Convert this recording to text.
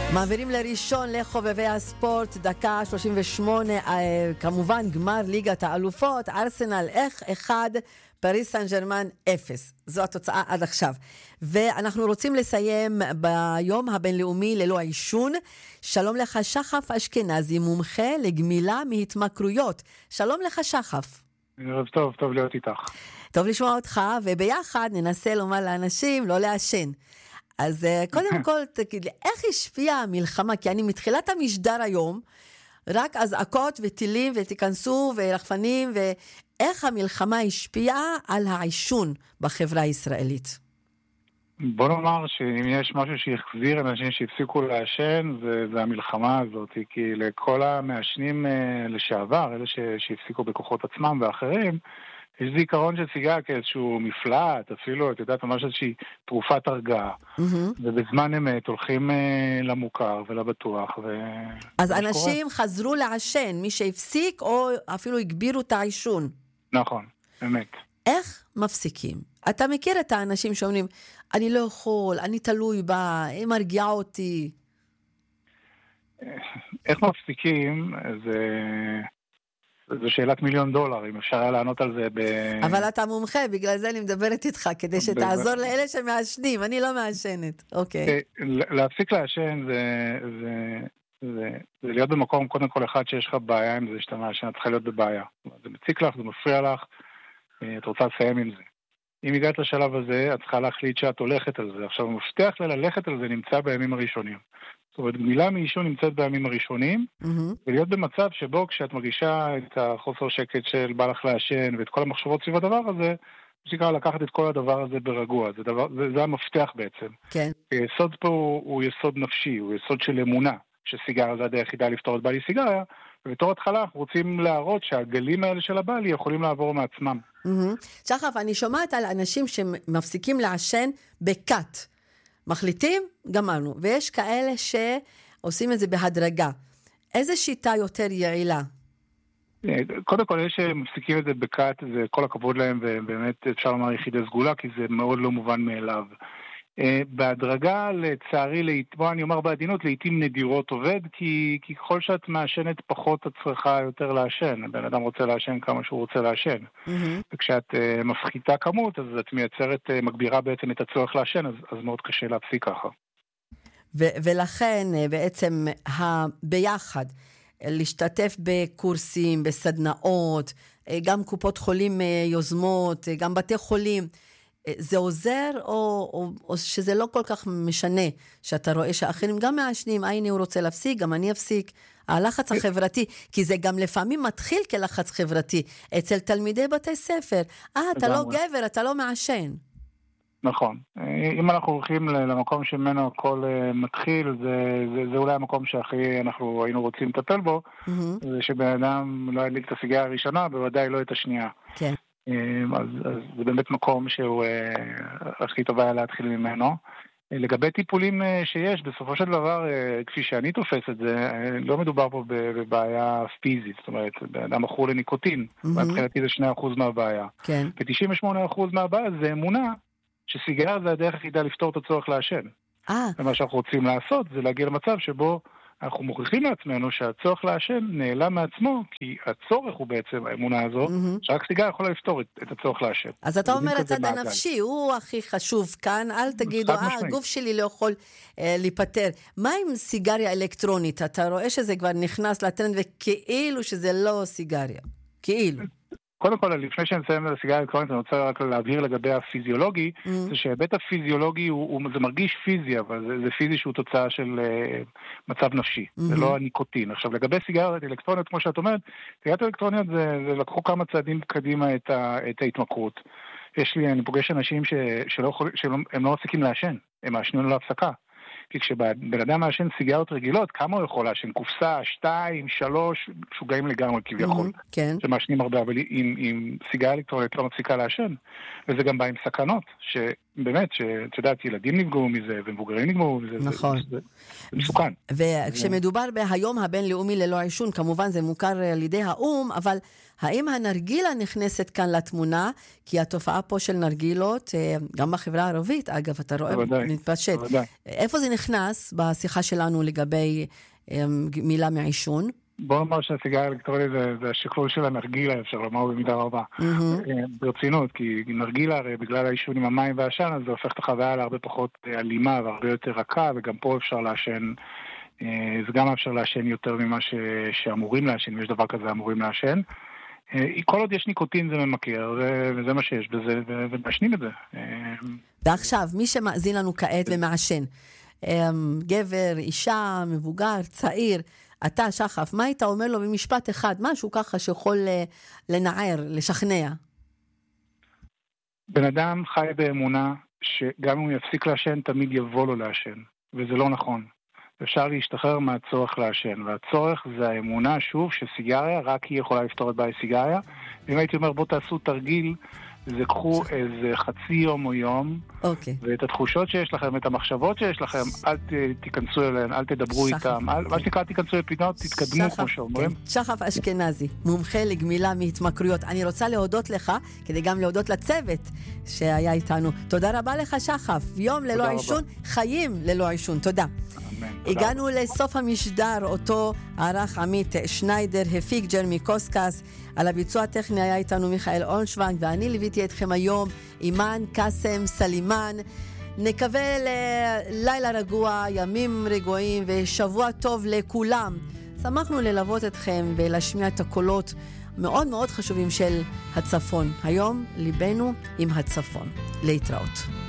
מעבירים לראשון לחובבי הספורט, דקה 38, כמובן גמר ליגת האלופות, ארסנל 1, פריס סן ז'רמן 0. זו התוצאה עד עכשיו. ואנחנו רוצים לסיים ביום הבינלאומי ללא עישון. שלום לך שחף אשכנזי, מומחה לגמילה מהתמכרויות. שלום לך שחף. ערב טוב, טוב להיות איתך. טוב לשמוע אותך, וביחד ננסה לומר לאנשים לא לעשן. אז קודם כל תגיד לי, איך השפיעה המלחמה? כי אני מתחילת המשדר היום, רק אזעקות וטילים ותיכנסו ורחפנים, ואיך המלחמה השפיעה על העישון בחברה הישראלית? בוא נאמר שאם יש משהו שהחזיר אנשים שהפסיקו לעשן, זה המלחמה הזאת, כי לכל המעשנים לשעבר, אלה שהפסיקו בכוחות עצמם ואחרים, יש זיכרון של סיגריה כאיזשהו מפלט, אפילו, את יודעת, ממש איזושהי תרופת הרגעה. ובזמן אמת הולכים למוכר ולבטוח. אז אנשים חזרו לעשן, מי שהפסיק או אפילו הגבירו את העישון. נכון, אמת. איך מפסיקים? אתה מכיר את האנשים שאומרים, אני לא יכול, אני תלוי בה, היא מרגיעה אותי. איך מפסיקים? זו שאלת $1,000,000, אם אפשר היה לענות על זה אבל אתה מומחה, בגלל זה אני מדברת איתך, כדי שתעזור לאלה שמעשנים, אני לא מעשנת, אוקיי. להפסיק לעשן זה להיות במקום, קודם כל אחד שיש לך בעיה עם זה, שאתה מעשן, את צריכה להיות בבעיה. זה מציק לך, זה מפריע לך, את רוצה לסיים עם זה. אם הגעת לשלב הזה, את צריכה להחליט שאת הולכת על זה. עכשיו, המפתח ללכת על זה נמצא בימים הראשונים. זאת אומרת, גמילה מעישון נמצאת בימים הראשונים, ולהיות במצב שבו כשאת מרגישה את החוסר שקט של בא לך לעשן, ואת כל המחשבות סביב הדבר הזה, שיקרה לקחת את כל הדבר הזה ברגוע. זה המפתח בעצם. כן. היסוד פה הוא יסוד נפשי, הוא יסוד של אמונה, שסיגריה זה הדרך היחידה לפתור את בעלי סיגריה, ובתור התחלה אנחנו רוצים להראות שהגלים האלה של הבעלי יכולים לעבור מעצמם. שחף, אני שומעת על אנשים שמפסיקים לעשן בקט. מחליטים, גמרנו. ויש כאלה שעושים את זה בהדרגה. איזה שיטה יותר יעילה? קודם כל, יש שמפסיקים את זה בקט, זה כל הכבוד להם, ובאמת אפשר לומר יחידי סגולה, כי זה מאוד לא מובן מאליו. בהדרגה, לצערי, בוא אני אומר בעדינות, לעתים נדירות עובד, כי ככל שאת מעשנת פחות את צריכה יותר לעשן. בן אדם רוצה לעשן כמה שהוא רוצה לעשן. וכשאת מפחיתה כמות, אז את מייצרת, מגבירה בעצם את הצורך לעשן, אז מאוד קשה להפסיק ככה. ולכן בעצם ביחד, להשתתף בקורסים, בסדנאות, גם קופות חולים יוזמות, גם בתי חולים, זה עוזר או שזה לא כל כך משנה שאתה רואה שאחרים גם מעשנים, הנה הוא רוצה להפסיק, גם אני אפסיק. הלחץ החברתי, כי זה גם לפעמים מתחיל כלחץ חברתי אצל תלמידי בתי ספר. אתה לא גבר, אתה לא מעשן. נכון. אם אנחנו הולכים למקום שממנו הכל מתחיל, זה אולי המקום שהכי אנחנו היינו רוצים לטפל בו, זה שבן אדם לא ידליק את הסיגריה הראשונה, בוודאי לא את השנייה. כן. אז זה באמת מקום שהוא הכי טוב היה להתחיל ממנו. לגבי טיפולים שיש, בסופו של דבר, כפי שאני תופס את זה, לא מדובר פה בבעיה פיזית, זאת אומרת, באדם מכור לניקוטין, מבחינתי זה 2% מהבעיה. כן. ו-98% מהבעיה זה אמונה שסיגריה זה הדרך היחידה לפתור את הצורך לעשן. ומה שאנחנו רוצים לעשות זה להגיע למצב שבו אנחנו מוכיחים לעצמנו שהצורך לעשן נעלם מעצמו, כי הצורך הוא בעצם האמונה הזו, שרק סיגריה יכולה לפתור את הצורך לעשן. אז אתה אומר הצד הנפשי, הוא הכי חשוב כאן, אל תגידו, הגוף שלי לא יכול להיפטר. מה עם סיגריה אלקטרונית? אתה רואה שזה כבר נכנס לטרנד וכאילו שזה לא סיגריה. כאילו. קודם כל, לפני שנסיים את הסיגריה האלקטרונית, אני רוצה רק להבהיר לגבי הפיזיולוגי, זה שההיבט הפיזיולוגי, זה מרגיש פיזי, אבל זה פיזי שהוא תוצאה של מצב נפשי, זה לא הניקוטין. עכשיו, לגבי סיגריות אלקטרוניות, כמו שאת אומרת, סיגריות אלקטרוניות זה לקחו כמה צעדים קדימה את ההתמכרות. אני פוגש אנשים שהם לא מפסיקים לעשן, הם מעשנים ללא הפסקה. כי כשבן אדם מעשן סיגריות רגילות, כמה הוא יכול לעשן? קופסה, 2, 3, משוגעים לגמרי כביכול. כן. שמעשנים הרבה, אבל עם סיגריה אלקטרונית לא מפסיקה לעשן. וזה גם בא עם סכנות, באמת, שאת יודעת, ילדים נפגעו מזה, ומבוגרים נפגעו מזה. נכון. זה מסוכן. וכשמדובר בהיום הבינלאומי ללא עישון, כמובן זה מוכר על ידי האום, אבל האם הנרגילה נכנסת כאן לתמונה? כי התופעה פה של נרגילות, גם בחברה הערבית, אגב, אתה רואה, מתפשט. איפה זה נכנס בשיחה שלנו לגבי מילה מעישון? בוא נאמר שהסיגריה האלקטרונית זה השקלול של הנרגילה, אפשר לומר במידה רבה. ברצינות, כי נרגילה הרי בגלל העישון עם המים והעשן, אז זה הופך את החוויה להרבה פחות אלימה והרבה יותר רכה, וגם פה אפשר לעשן, זה גם אפשר לעשן יותר ממה שאמורים לעשן, אם יש דבר כזה אמורים לעשן. כל עוד יש ניקוטין זה ממכר, וזה מה שיש בזה, ומעשנים את זה. ועכשיו, מי שמאזין לנו כעת ומעשן, גבר, אישה, מבוגר, צעיר, אתה, שחף, מה היית אומר לו במשפט אחד, משהו ככה שיכול לנער, לשכנע? בן אדם חי באמונה שגם אם הוא יפסיק לעשן, תמיד יבוא לו לעשן, וזה לא נכון. אפשר להשתחרר מהצורך לעשן, והצורך זה האמונה, שוב, שסיגריה, רק היא יכולה לפתור את בעיה סיגריה. ואם הייתי אומר, בוא תעשו תרגיל, זה קחו איזה חצי יום או יום, ואת התחושות שיש לכם, את המחשבות שיש לכם, אל תיכנסו אליהן, אל תדברו איתם, מה שנקרא תיכנסו לפינות, תתקדמו כמו שאומרים. שחף אשכנזי, מומחה לגמילה מהתמכרויות. אני רוצה להודות לך, כדי גם להודות לצוות שהיה איתנו. תודה רבה לך שחף, יום ללא עישון, חיים ללא עישון. תודה. הגענו לסוף המשדר, אותו ערך עמית שניידר, הפיק ג'רמי קוסקס, על הביצוע הטכני היה איתנו מיכאל אונשוונג, ואני ליוויתי אתכם היום, אימן קסם סלימן. נקווה ללילה רגוע, ימים רגועים ושבוע טוב לכולם. שמחנו ללוות אתכם ולהשמיע את הקולות מאוד מאוד חשובים של הצפון. היום ליבנו עם הצפון. להתראות.